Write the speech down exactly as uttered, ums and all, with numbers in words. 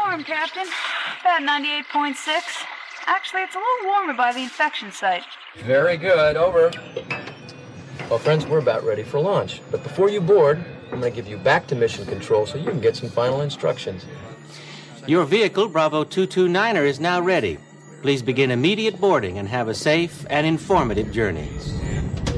warm, Captain. About ninety-eight point six. Actually, it's a little warmer by the infection site. Very good. Over. Well, friends, we're about ready for launch. But before you board, I'm going to give you back to Mission Control so you can get some final instructions. Your vehicle, Bravo two two niner, is now ready. Please begin immediate boarding and have a safe and informative journey.